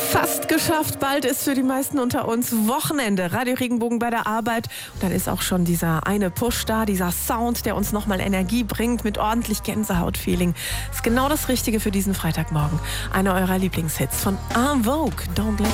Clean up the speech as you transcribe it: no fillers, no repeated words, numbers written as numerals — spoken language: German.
Fast geschafft. Bald ist für die meisten unter uns Wochenende. Radio Regenbogen bei der Arbeit. Und dann ist auch schon dieser eine Push da, dieser Sound, der uns nochmal Energie bringt mit ordentlich Gänsehaut-Feeling. Ist genau das Richtige für diesen Freitagmorgen. Einer eurer Lieblingshits von En Vogue, Don't Let